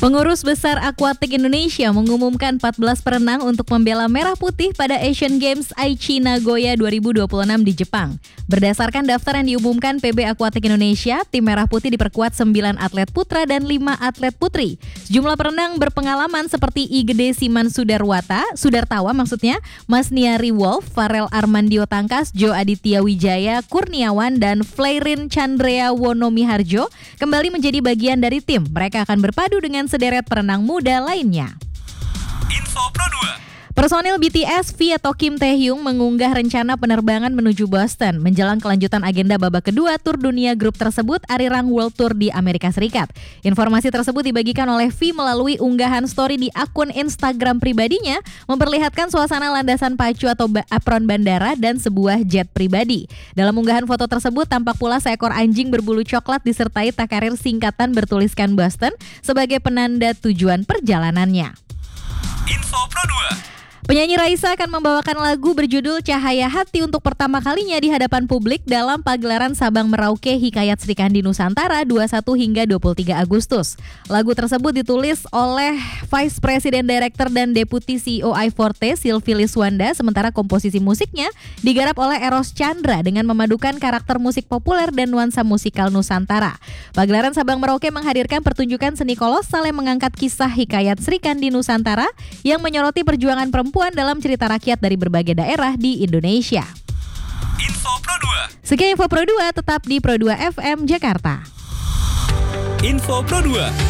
Pengurus Besar Akuatik Indonesia mengumumkan 14 perenang untuk membela Merah Putih pada Asian Games Aichi Nagoya 2026 di Jepang. Berdasarkan daftar yang diumumkan PB Akuatik Indonesia, tim Merah Putih diperkuat 9 atlet putra dan 5 atlet putri. Sejumlah perenang berpengalaman seperti Igede Siman Sudartawa, Mas Niari Wolf, Farel Armandio Tangkas, Jo Aditya Wijaya Kurniawan, dan Flairin Chandrea Wonomiharjo kembali menjadi bagian dari tim. Mereka akan berpadu dengan sederet perenang muda lainnya. Info Pro 2. Personil BTS V atau Kim Taehyung mengunggah rencana penerbangan menuju Boston menjelang kelanjutan agenda babak kedua tur dunia grup tersebut Arirang World Tour di Amerika Serikat. Informasi tersebut dibagikan oleh V melalui unggahan story di akun Instagram pribadinya, memperlihatkan suasana landasan pacu atau apron bandara dan sebuah jet pribadi. Dalam unggahan foto tersebut tampak pula seekor anjing berbulu coklat disertai takarir singkatan bertuliskan Boston sebagai penanda tujuan perjalanannya. Info Pro 2. Penyanyi Raisa akan membawakan lagu berjudul Cahaya Hati untuk pertama kalinya di hadapan publik dalam pagelaran Sabang Merauke Hikayat Srikandi Nusantara 21 hingga 23 Agustus. Lagu tersebut ditulis oleh Vice President Director dan Deputi CEO I-Forte Sylvie Liswanda, sementara komposisi musiknya digarap oleh Eros Chandra dengan memadukan karakter musik populer dan nuansa musikal Nusantara. Pagelaran Sabang Merauke menghadirkan pertunjukan seni kolosal yang mengangkat kisah Hikayat Srikandi Nusantara yang menyoroti perjuangan perempuan dalam cerita rakyat dari berbagai daerah di Indonesia. Info Pro 2. Sekian Info Pro 2, tetap di Pro 2 FM Jakarta. Info Pro 2.